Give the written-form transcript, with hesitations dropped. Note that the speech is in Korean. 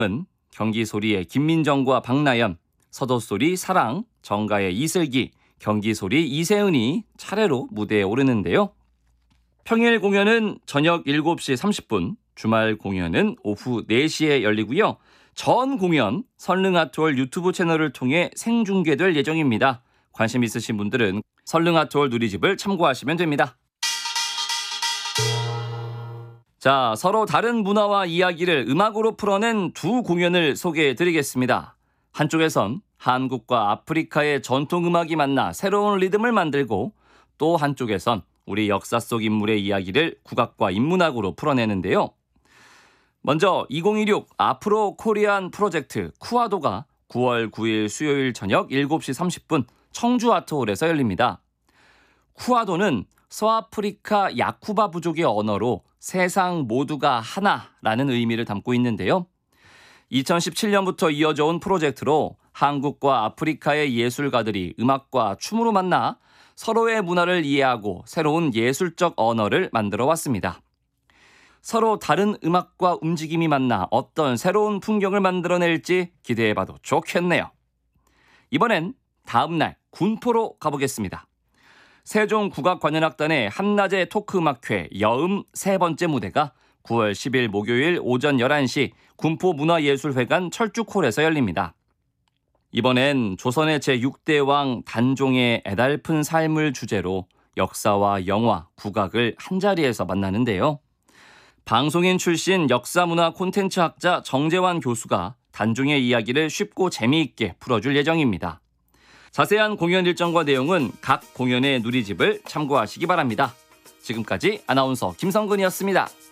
경기소리의 김민정과 박나연, 서도소리 사랑, 정가의 이슬기, 경기소리 이세은이 차례로 무대에 오르는데요. 평일 공연은 저녁 7시 30분, 주말 공연은 오후 4시에 열리고요. 전 공연 설릉아트홀 유튜브 채널을 통해 생중계될 예정입니다. 관심 있으신 분들은 설릉아트홀 누리집을 참고하시면 됩니다. 자, 서로 다른 문화와 이야기를 음악으로 풀어낸 두 공연을 소개해드리겠습니다. 한쪽에선 한국과 아프리카의 전통음악이 만나 새로운 리듬을 만들고, 또 한쪽에선 우리 역사 속 인물의 이야기를 국악과 인문학으로 풀어내는데요. 먼저 2016 아프로 코리안 프로젝트 쿠아도가 9월 9일 수요일 저녁 7시 30분 청주 아트홀에서 열립니다. 쿠아도는 서아프리카 야쿠바 부족의 언어로 세상 모두가 하나라는 의미를 담고 있는데요. 2017년부터 이어져 온 프로젝트로 한국과 아프리카의 예술가들이 음악과 춤으로 만나 서로의 문화를 이해하고 새로운 예술적 언어를 만들어 왔습니다. 서로 다른 음악과 움직임이 만나 어떤 새로운 풍경을 만들어낼지 기대해봐도 좋겠네요. 이번엔 다음날 군포로 가보겠습니다. 세종국악관현악단의 한낮의 토크음악회 여음 세 번째 무대가 9월 10일 목요일 오전 11시 군포문화예술회관 철쭉홀에서 열립니다. 이번엔 조선의 제6대 왕 단종의 애달픈 삶을 주제로 역사와 영화, 국악을 한자리에서 만나는데요. 방송인 출신 역사문화 콘텐츠 학자 정재환 교수가 단종의 이야기를 쉽고 재미있게 풀어줄 예정입니다. 자세한 공연 일정과 내용은 각 공연의 누리집을 참고하시기 바랍니다. 지금까지 아나운서 김성근이었습니다.